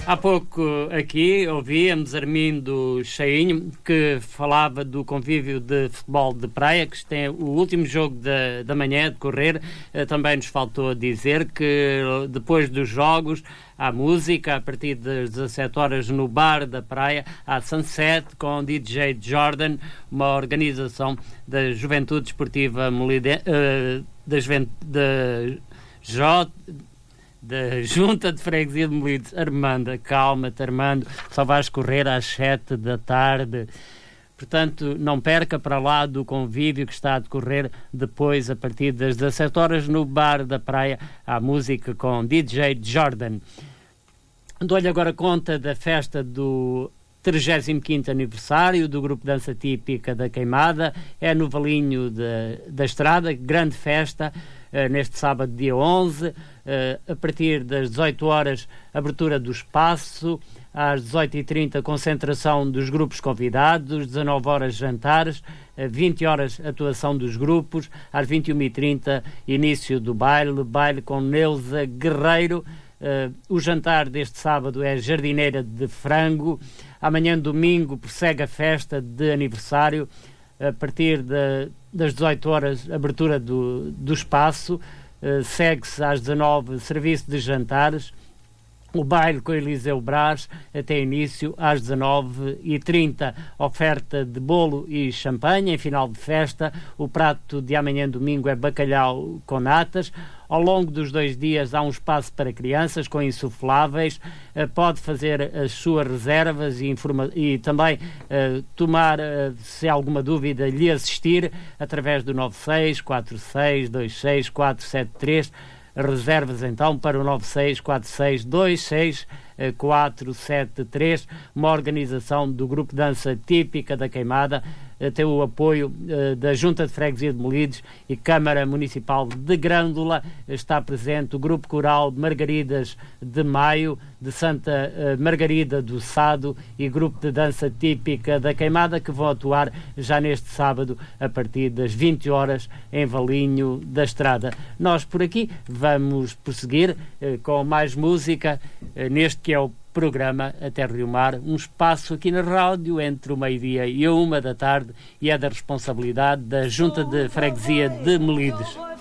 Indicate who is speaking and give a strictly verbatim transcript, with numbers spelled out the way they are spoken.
Speaker 1: Há pouco aqui ouvíamos Armindo Cheinho, que falava do convívio de futebol de praia, que tem o último jogo da, da manhã a decorrer. Também nos faltou dizer que depois dos jogos há música a partir das dezassete horas no bar da praia, há Sunset com D J Jordan, uma organização da Juventude Esportiva Molide, uh, da Juventude da J da Junta de Freguesia de Molides. Armando, calma-te, Armando, só vais correr às sete da tarde. Portanto, não perca para lá do convívio que está a decorrer depois, a partir das dezassete horas, no bar da praia, à música com D J Jordan. Dou-lhe agora conta da festa do trigésimo quinto aniversário do Grupo Dança Típica da Queimada. É no Valinho de, da Estrada, grande festa, uh, neste sábado, dia onze. Uh, a partir das dezoito horas, abertura do espaço. Às dezoito e trinta, concentração dos grupos convidados. Dezanove horas, jantares. Uh, vinte horas, atuação dos grupos. Às vinte e uma e trinta, início do baile. Baile com Neuza Guerreiro. Uh, o jantar deste sábado é jardineira de frango. Amanhã, domingo, prossegue a festa de aniversário. A partir de, das dezoito horas, abertura do, do espaço. Uh, segue-se às dezanove, serviço de jantares. O baile com Eliseu Brás até início às dezanove e trinta. Oferta de bolo e champanhe em final de festa. O prato de amanhã, domingo, é bacalhau com natas. Ao longo dos dois dias há um espaço para crianças com insufláveis. Uh, pode fazer as suas reservas e, informa- e também uh, tomar, uh, se há alguma dúvida, lhe assistir através do nove seis quatro seis dois seis quatro sete três. Reservas então para o nove seis quatro seis dois seis quatro sete três, uma organização do Grupo Dança Típica da Queimada. Tem o apoio uh, da Junta de Freguesia de Molides e Câmara Municipal de Grândola. Está presente o Grupo Coral Margaridas de Maio, de Santa uh, Margarida do Sado, e Grupo de Dança Típica da Queimada, que vão atuar já neste sábado a partir das vinte horas em Valinho da Estrada. Nós por aqui vamos prosseguir uh, com mais música uh, neste que é o programa Até Rio Mar, um espaço aqui na rádio entre o meio-dia e a uma da tarde, e é da responsabilidade da Junta de Freguesia de Molides.